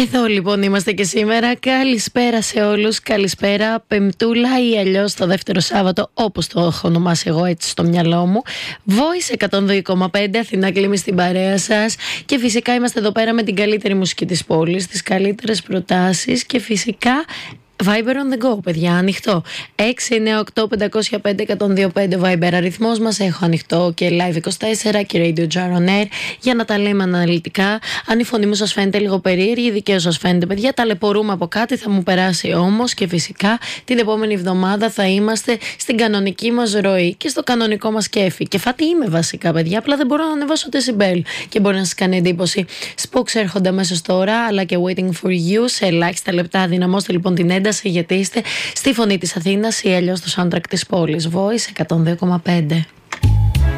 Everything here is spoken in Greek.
Εδώ λοιπόν είμαστε και σήμερα. Καλησπέρα σε όλους. Καλησπέρα, Πεμπτούλα ή αλλιώς το δεύτερο Σάββατο, όπως το έχω ονομάσει εγώ έτσι στο μυαλό μου. Voice 102,5, Αθηνά Κλίμη στην παρέα σας. Και φυσικά είμαστε εδώ πέρα με την καλύτερη μουσική της πόλης, τις καλύτερες προτάσεις και φυσικά Viber on the go, παιδιά, ανοιχτό. 698-505-125 Viber αριθμός μας. Έχω ανοιχτό και Live 24 και Radio Jar on Air για να τα λέμε αναλυτικά. Αν η φωνή μου σας φαίνεται λίγο περίεργη, δικαίως σας φαίνεται, παιδιά, ταλαιπωρούμε από κάτι, θα μου περάσει όμως. Και φυσικά την επόμενη εβδομάδα θα είμαστε στην κανονική μας ροή και στο κανονικό μας κέφι. Και φάτι είμαι βασικά, παιδιά, απλά δεν μπορώ να ανεβάσω decibel και μπορεί να σας κάνει εντύπωση. Spooks έρχονται αμέσως τώρα, αλλά και Waiting for You σε ελάχιστα λεπτά. Δυναμώστε λοιπόν την ένταση, γιατί είστε στη φωνή της Αθήνας ή αλλιώς στο soundtrack της πόλης. Voice 102,5.